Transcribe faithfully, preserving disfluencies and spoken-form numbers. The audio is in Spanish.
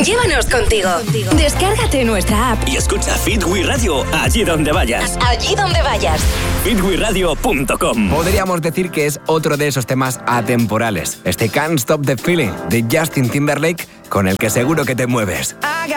Llévanos contigo. Descárgate nuestra app y escucha Fit We Radio allí donde vayas. Allí donde vayas. fit we radio punto com. Podríamos decir que es otro de esos temas atemporales. Este Can't Stop the Feeling de Justin Timberlake, con el que seguro que te mueves.